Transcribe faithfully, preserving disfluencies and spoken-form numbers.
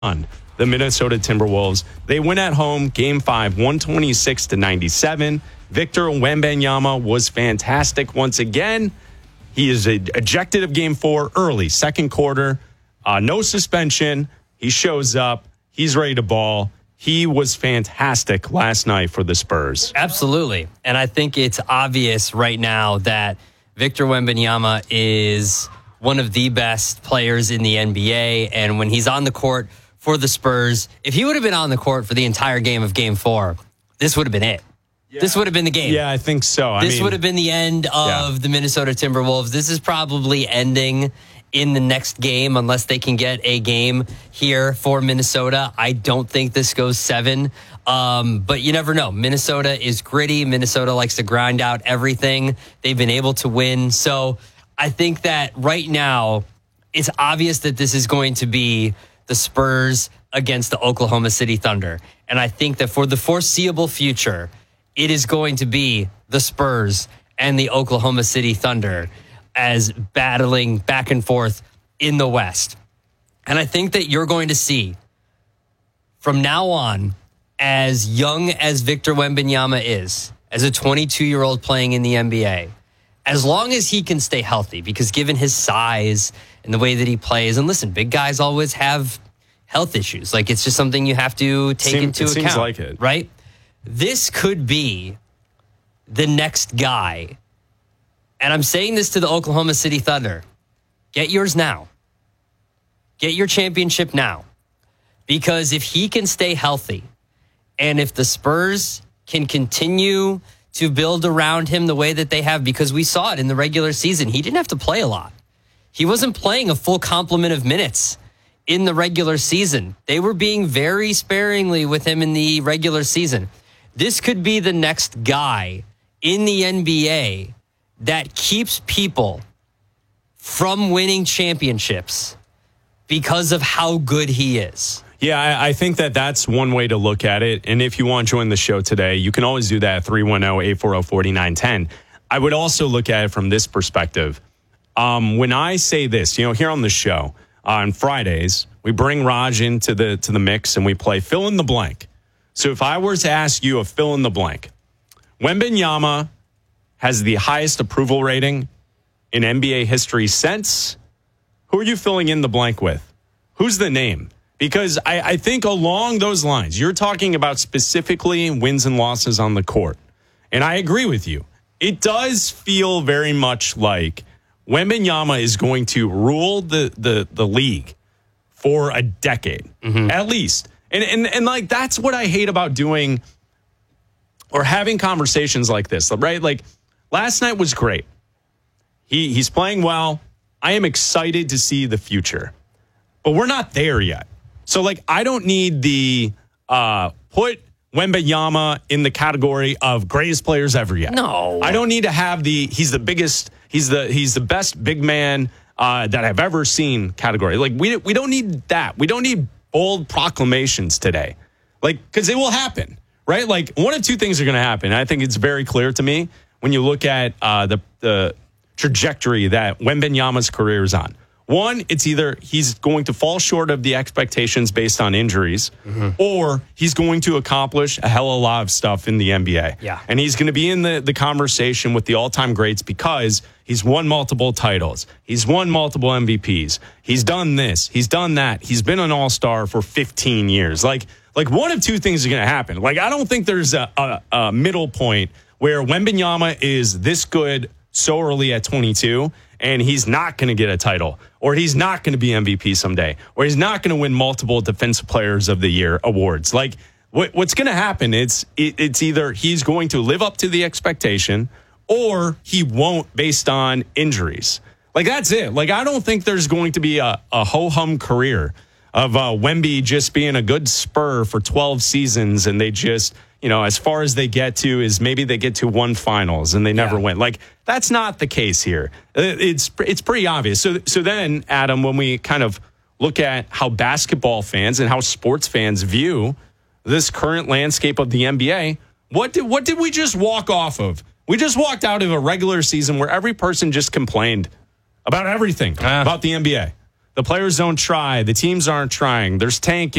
on the Minnesota Timberwolves. They win at home, game five, one twenty-six to ninety-seven. Victor Wembanyama was fantastic once again. He is ejected of game four early, second quarter. Uh, no suspension. He shows up. He's ready to ball. He was fantastic last night for the Spurs. Absolutely. And I think it's obvious right now that Victor Wembanyama is one of the best players in the N B A. And when he's on the court for the Spurs, if he would have been on the court for the entire game of game four, this would have been it. Yeah. This would have been the game. Yeah, I think so. I this mean, would have been the end of yeah. the Minnesota Timberwolves. This is probably ending in the next game unless they can get a game here for Minnesota. I don't think this goes seven, um, but you never know. Minnesota is gritty. Minnesota likes to grind out everything. They've been able to win. So I think that right now it's obvious that this is going to be the Spurs against the Oklahoma City Thunder. And I think that for the foreseeable future, it is going to be the Spurs and the Oklahoma City Thunder as battling back and forth in the West. And I think that you're going to see from now on, as young as Victor Wembanyama is, as a twenty-two-year-old playing in the N B A, as long as he can stay healthy, because given his size and the way that he plays, and listen, big guys always have health issues. Like, it's just something you have to take Seem, into it account. Seems like it. Right? This could be the next guy. And I'm saying this to the Oklahoma City Thunder. Get yours now. Get your championship now. Because if he can stay healthy, and if the Spurs can continue to build around him the way that they have, because we saw it in the regular season, he didn't have to play a lot. He wasn't playing a full complement of minutes in the regular season. They were being very sparingly with him in the regular season. This could be the next guy in the N B A that keeps people from winning championships because of how good he is. Yeah, I, I think that that's one way to look at it. And if you want to join the show today, you can always do that at three one zero, eight four zero, four nine one zero. I would also look at it from this perspective. Um, when I say this, you know, here on the show, on Fridays, we bring Raj into the to the mix and we play fill in the blank. So if I were to ask you a fill in the blank, Wembanyama has the highest approval rating in N B A history since. Who are you filling in the blank with? Who's the name? Because I, I think along those lines, you're talking about specifically wins and losses on the court. And I agree with you. It does feel very much like Wembanyama is going to rule the the, the league for a decade, mm-hmm. at least. And, and, and like, that's what I hate about doing or having conversations like this, right? Like, last night was great. He he's playing well. I am excited to see the future. But we're not there yet. So, like, I don't need the uh, put Wembanyama in the category of greatest players ever yet. No. I don't need to have the he's the biggest, he's the he's the best big man uh, that I've ever seen category. Like, we we don't need that. We don't need bold proclamations today. Like, because it will happen, right? Like, one of two things are going to happen. I think it's very clear to me when you look at uh, the, the trajectory that Wembanyama's career is on. One, it's either he's going to fall short of the expectations based on injuries, mm-hmm. or he's going to accomplish a hell of a lot of stuff in the N B A. Yeah. And he's going to be in the, the conversation with the all-time greats because he's won multiple titles. He's won multiple M V Ps. He's done this. He's done that. He's been an all-star for fifteen years. Like, like one of two things are going to happen. Like, I don't think there's a, a, a middle point where Wembanyama is this good so early at twenty-two and he's not going to get a title, or he's not going to be M V P someday, or he's not going to win multiple Defensive Players of the Year awards. Like, what, what's going to happen, it's it, it's either he's going to live up to the expectation or he won't based on injuries. Like, that's it. Like, I don't think there's going to be a, a ho-hum career of uh, Wemby just being a good Spur for twelve seasons and they just, you know, as far as they get to is maybe they get to one finals and they never yeah. win. Like, that's not the case here. It's it's pretty obvious. So so then, Adam, when we kind of look at how basketball fans and how sports fans view this current landscape of the N B A, what did what did we just walk off of? We just walked out of a regular season where every person just complained about everything, uh. about the N B A. The The players don't try. The teams aren't trying. There's tanking.